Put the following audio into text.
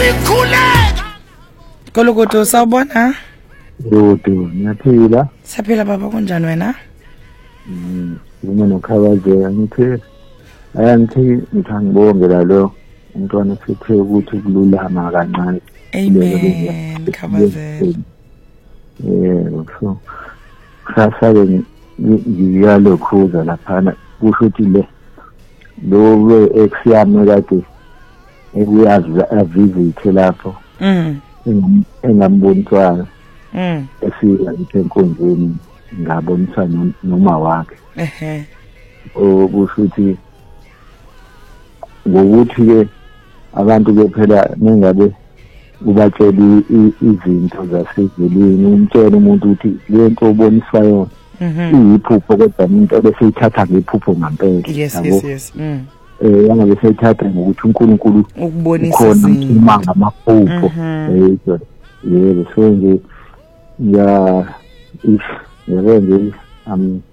sikhuleka Kolokoto sawubona Yodwa ngiyaphila Saphila baba kunjani wena Uma nokhawazela ngithi ngithangibongela lo umntwana sethe ukuthi kululama kancane Amen khabazela so sasa-ke ngiyalokhuza laphana kusho ukuthi lo ex-yami kade avizithe lapho engambonisana esika enkonzweni ngabonisana noma wakhe kusho ukuthi ngokuthi-ke abantu-ke phela nengabe ubatshela izinto zasezelini umtshela umuntu ukuthi le nto oboniswa yona iyiphupho kodwa umuntu ebeseyithatha ngephupho ngampela yes yangabe seyithatha ngokuthi uNkulunkulu ukubonisa izinto ngamaphupho yebo so nje ya if nje